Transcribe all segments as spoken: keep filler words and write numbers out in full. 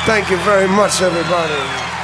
Thank you very much, everybody.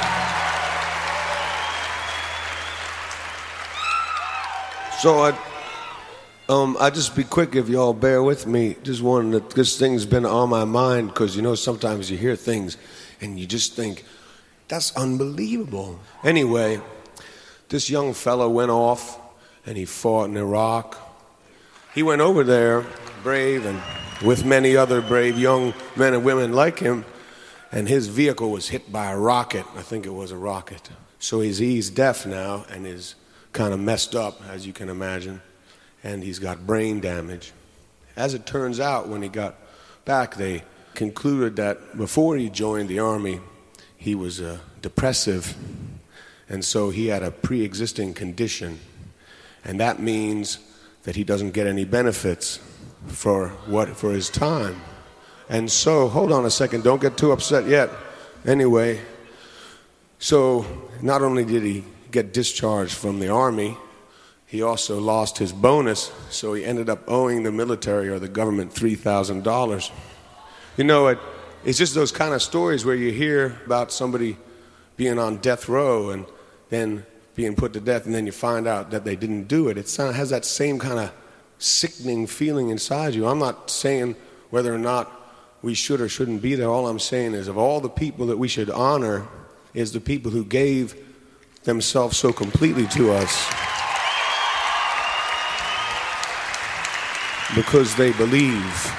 So I, um, I just be quick if y'all bear with me. Just wanted to, this thing's been on my mind because you know sometimes you hear things and you just think, that's unbelievable. Anyway, this young fellow went off and he fought in Iraq. He went over there, brave, and with many other brave young men and women like him, and his vehicle was hit by a rocket. I think it was a rocket. So he's, he's deaf now and is kind of messed up, as you can imagine, and he's got brain damage. As it turns out, when he got back, they concluded that before he joined the Army, he was uh, depressive, and so he had a pre-existing condition, and that means that he doesn't get any benefits for what for his time. And so, hold on a second, don't get too upset yet. Anyway, so not only did he get discharged from the Army, he also lost his bonus, so he ended up owing the military or the government three thousand dollars. You know, it, it's just those kind of stories where you hear about somebody being on death row and then being put to death, and then you find out that they didn't do it. It has that same kind of sickening feeling inside you. I'm not saying whether or not we should or shouldn't be there. All I'm saying is of all the people that we should honor is the people who gave themselves so completely to us because they believe.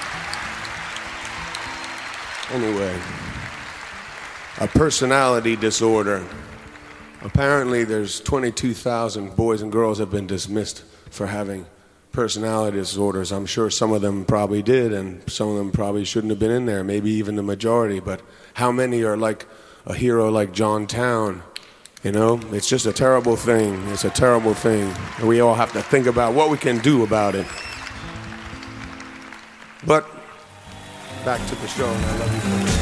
Anyway, a personality disorder. Apparently there's twenty-two thousand boys and girls have been dismissed for having personality disorders. I'm sure some of them probably did, and some of them probably shouldn't have been in there, maybe even the majority, but how many are like a hero like John Town? You know, it's just a terrible thing. It's a terrible thing. And we all have to think about what we can do about it. But back to the show, and I love you for this.